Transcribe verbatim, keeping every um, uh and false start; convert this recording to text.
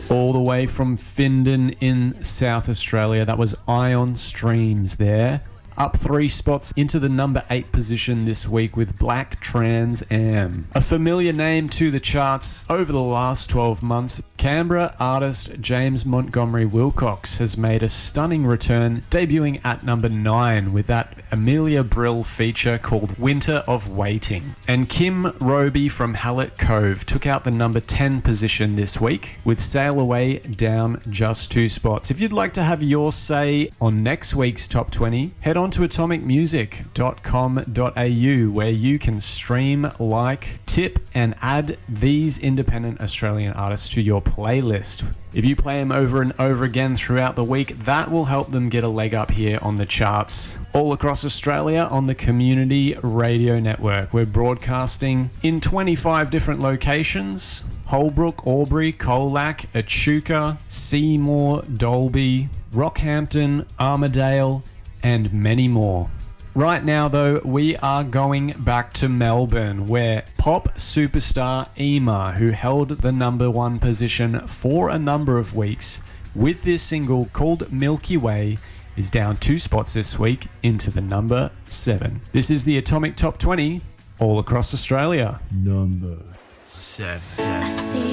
All the way from Findon in South Australia, that was Ion Streams there. Up three spots into the number eight position this week with Black Trans Am. A familiar name to the charts over the last twelve months, Canberra artist James Montgomery Wilcox has made a stunning return, debuting at number nine with that Amelia Brill feature called Winter of Waiting. And Kim Roby from Hallett Cove took out the number ten position this week with Sail Away down just two spots. If you'd like to have your say on next week's top twenty, head on to atomic music dot com dot a u where you can stream, like, tip and add these independent Australian artists to your playlist. If you play them over and over again throughout the week, that will help them get a leg up here on the charts. All across Australia on the Community Radio Network. We're broadcasting in twenty-five different locations: Holbrook, Albury, Colac, Echuca, Seymour, Dolby, Rockhampton, Armidale, and many more. Right now, though, we are going back to Melbourne, where pop superstar Ema, who held the number one position for a number of weeks with this single called Milky Way, is down two spots this week into the number seven. This is the Atomic Top twenty all across Australia. Number seven. I see